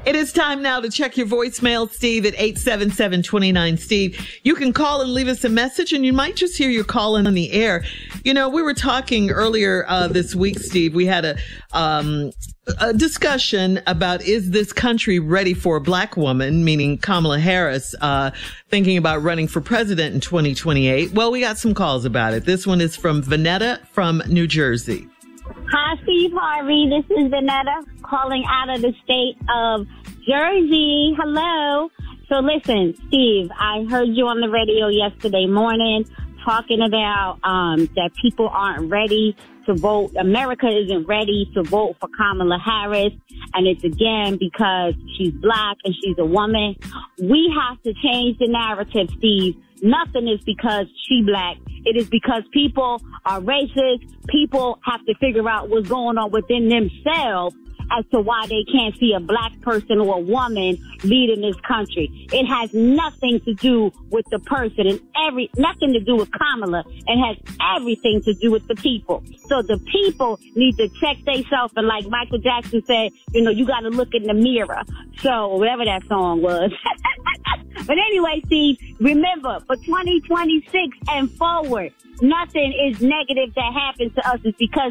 It is time now to check your voicemail, Steve, at 877-29-STEVE. You can call and leave us a message, and you might just hear your call in on the air. You know, we were talking earlier this week, Steve. We had a discussion about, is this country ready for a black woman, meaning Kamala Harris, thinking about running for president in 2028? Well, we got some calls about it. This one is from Vanetta from New Jersey. Hi, Steve Harvey. This is Vanetta calling out of the state of Jersey. Hello. So listen, Steve, I heard you on the radio yesterday morning talking about that people aren't ready to vote. America isn't ready to vote for Kamala Harris. And it's again because she's black and she's a woman. We have to change the narrative, Steve. Nothing is because she black. It is because people are racist. People have to figure out what's going on within themselves as to why they can't see a black person or a woman leading this country. It has nothing to do with the person and nothing to do with Kamala. It has everything to do with the people. So the people need to check themselves, and like Michael Jackson said, you know, you got to look in the mirror. So whatever that song was. But anyway, Steve, remember, for 2026 and forward, nothing is negative that happens to us. It's because